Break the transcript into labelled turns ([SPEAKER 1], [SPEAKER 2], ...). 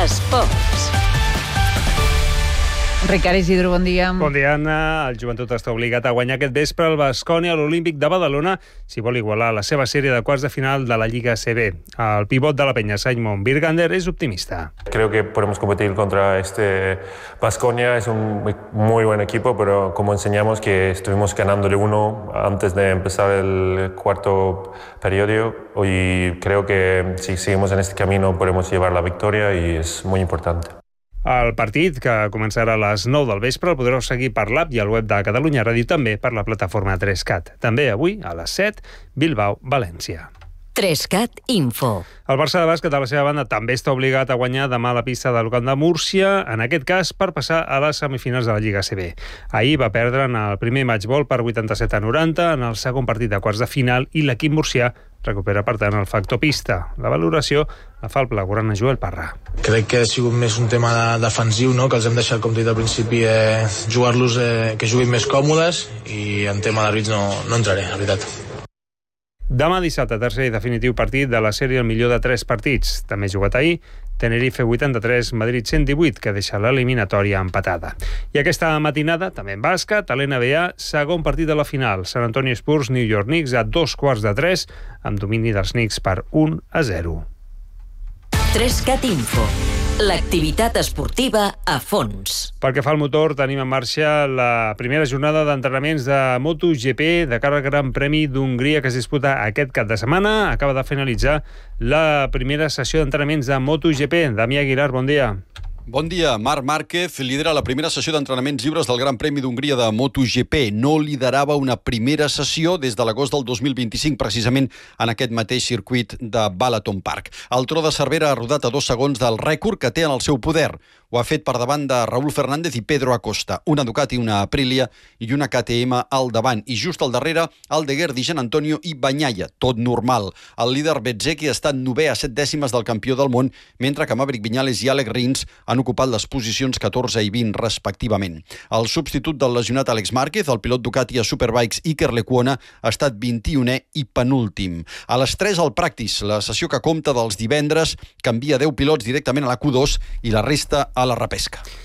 [SPEAKER 1] Esports.
[SPEAKER 2] Ricard Isidro, bon dia.
[SPEAKER 3] Bon dia, Anna. El Joventut està obligat a guanyar aquest vespre el Baskonia a l'Olímpic de Badalona si vol igualar la seva sèrie de quarts de final de la Lliga ACB. El pivot de la penya, Simon Birgander, és optimista.
[SPEAKER 4] Creo que podemos competir contra este Baskonia. Es un muy buen equipo, pero como enseñamos que estuvimos ganándole uno antes de empezar el cuarto periodo, y creo que si seguimos en este camino podemos llevar la victoria y es muy importante.
[SPEAKER 3] El partit, que començarà a les 9 del vespre, el podreu seguir per l'app i al web de Catalunya Ràdio, també per la plataforma 3CAT. També avui, a les 7, Bilbao-València.
[SPEAKER 1] 3CAT Info.
[SPEAKER 3] El Barça de bàsquet, a la seva banda, també està obligat a guanyar demà a la pista del Camp de Múrcia, en aquest cas per passar a les semifinals de la Lliga ACB. Ahir va perdre en el primer matchball per 87-90, en el segon partit de quarts de final, i l'equip murcià recupera, per tant, el factor pista. La valoració la fa el blaugrana Joel Parra.
[SPEAKER 5] Crec que ha sigut més un tema defensiu, no? Que els hem deixat, com he dit al principi, jugar-los que juguin més còmodes, i en tema d'àrbits no entraré, la veritat.
[SPEAKER 3] Demà dissabte, tercer i definitiu partit de la sèrie el millor de 3 partits. També jugat ahir, Tenerife 83, Madrid 118, que deixa l'eliminatòria empatada. I aquesta matinada, també en bàsquet, a l'NBA, segon partit de la final. San Antonio Spurs, New York Knicks a 2:15, amb domini dels Knicks per 1-0.
[SPEAKER 1] 3CAT Info. L'activitat esportiva a fons.
[SPEAKER 3] Pel que fa al motor, tenim en marxa la primera jornada d'entrenaments de MotoGP de cara al Gran Premi d'Hongria que es disputa aquest cap de setmana. Acaba de finalitzar la primera sessió d'entrenaments de MotoGP. Damià Aguilar, bon dia.
[SPEAKER 6] Bon dia. Marc Márquez lidera la primera sessió d'entrenaments lliures del Gran Premi d'Hongria de MotoGP. No liderava una primera sessió des de l'agost del 2025, precisament en aquest mateix circuit de Balaton Park. El tro de Cervera ha rodat a 2 segons del rècord que té en el seu poder. Ho ha fet per davant de Raúl Fernández i Pedro Acosta. Una Ducati, una Aprilia i una KTM al davant. I just al darrere, Aldeguer, Di Gianantonio i Bagnaia. Tot normal. El líder Bezzecchi ha estat 9è a 7 dècimes del campió del món, mentre que Maverick Viñales i Alex Rins han ocupat les posicions 14 i 20 respectivament. El substitut del lesionat Alex Márquez, el pilot Ducati a Superbikes Iker Lecuona, ha estat 21è i penúltim. A les 3 al Practice, la sessió que compta dels divendres, canvia 10 pilots directament a la Q2 i la resta a la repesca.